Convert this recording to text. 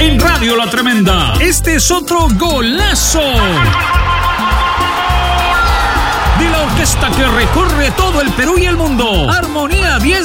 en Radio La Tremenda. Este es otro golazo de la orquesta que recorre todo el Perú y el mundo. Armonía 10.